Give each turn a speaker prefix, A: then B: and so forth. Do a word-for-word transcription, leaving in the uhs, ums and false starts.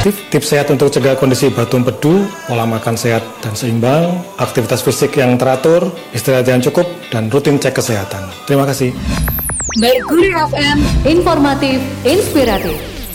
A: Tips sehat untuk cegah kondisi batu empedu, pola makan sehat dan seimbang, aktivitas fisik yang teratur, istirahat yang cukup, dan rutin cek kesehatan. Terima kasih.
B: Mercury F M, informatif, inspiratif.